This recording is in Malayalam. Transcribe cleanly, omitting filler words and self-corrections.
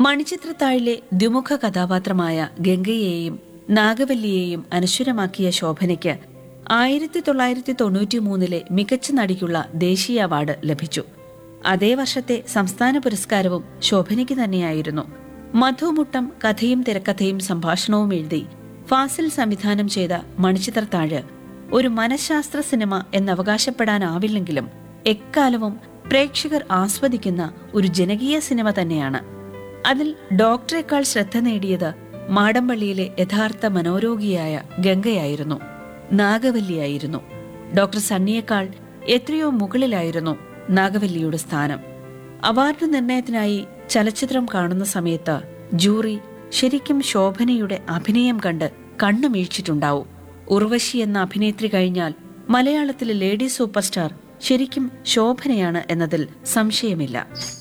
മണിച്ചിത്രത്താഴിലെ ദ്വിമുഖ കഥാപാത്രമായ ഗംഗയെയും നാഗവല്ലിയെയും അനശ്വരമാക്കിയ ശോഭനയ്ക്ക് 1993 മികച്ച നടിക്കുള്ള ദേശീയ അവാർഡ് ലഭിച്ചു. അതേ വർഷത്തെ സംസ്ഥാന പുരസ്കാരവും ശോഭനയ്ക്ക് തന്നെയായിരുന്നു. മധുമുട്ടം കഥയും തിരക്കഥയും സംഭാഷണവും എഴുതി ഫാസിൽ സംവിധാനം ചെയ്ത മണിച്ചിത്രത്താഴ് ഒരു മനഃശാസ്ത്ര സിനിമ എന്നവകാശപ്പെടാനാവില്ലെങ്കിലും എക്കാലവും പ്രേക്ഷകർ ആസ്വദിക്കുന്ന ഒരു ജനകീയ സിനിമ തന്നെയാണ്. അതിൽ ഡോക്ടറേക്കാൾ ശ്രദ്ധ നേടിയത് മാടമ്പള്ളിയിലെ യഥാർത്ഥ മനോരോഗിയായ ഗംഗയായിരുന്നു, നാഗവല്ലിയായിരുന്നു. ഡോക്ടർ സണ്ണിയേക്കാൾ എത്രയോ മുകളിലായിരുന്നു നാഗവല്ലിയുടെ സ്ഥാനം. അവാർഡ് നിർണയത്തിനായി ചലച്ചിത്രം കാണുന്ന സമയത്ത് ജൂറി ശരിക്കും ശോഭനയുടെ അഭിനയം കണ്ട് കണ്ണുമീഴ്ച്ചിട്ടുണ്ടാവും. ഉർവശി എന്ന അഭിനേത്രി കഴിഞ്ഞാൽ മലയാളത്തിലെ ലേഡി സൂപ്പർ സ്റ്റാർ ശരിക്കും ശോഭനയാണ് എന്നതിൽ സംശയമില്ല.